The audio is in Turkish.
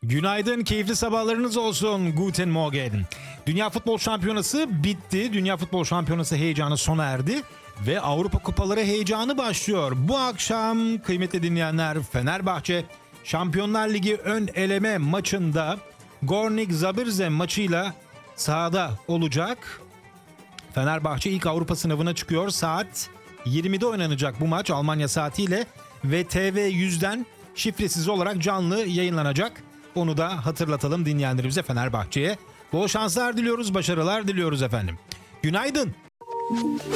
Günaydın, keyifli sabahlarınız olsun. Guten Morgen. Dünya Futbol Şampiyonası bitti. Dünya Futbol Şampiyonası heyecanı sona erdi. Ve Avrupa Kupaları heyecanı başlıyor. Bu akşam kıymetli dinleyenler, Fenerbahçe Şampiyonlar Ligi ön eleme maçında Gornik Zabrze maçıyla sahada olacak. Fenerbahçe ilk Avrupa sınavına çıkıyor. Saat 20'de oynanacak bu maç Almanya saatiyle ve TV100'den şifresiz olarak canlı yayınlanacak. Onu da hatırlatalım dinleyenlerimize, Fenerbahçe'ye. Bol şanslar diliyoruz, başarılar diliyoruz efendim. Günaydın.